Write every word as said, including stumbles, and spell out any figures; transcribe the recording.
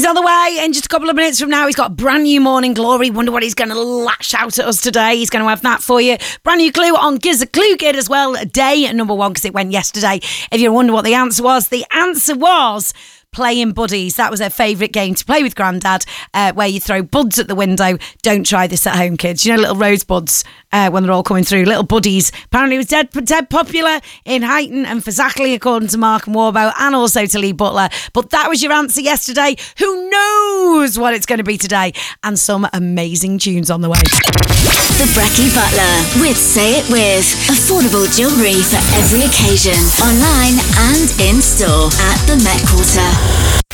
He's on the way in just a couple of minutes from now. He's got brand new Morning Glory. Wonder what he's going to lash out at us today. He's going to have that for you. Brand new clue on Giz a Clue Kid as well. Day number one, because it went yesterday. If you wonder what the answer was, the answer was playing buddies. That was her favourite game to play with Grandad, uh, where you throw buds at the window. Don't try this at home, kids. You know, little rosebuds uh, when they're all coming through, little buddies. Apparently it was dead, dead popular in Huyton and Fazakerley, according to Mark and Warbow, and also to Lee Butler. But that was your answer yesterday. Who knows what it's going to be today? And some amazing tunes on the way. The Brekkie Butler with Say It With. Affordable jewellery for every occasion. Online and in store at the Met Quarter.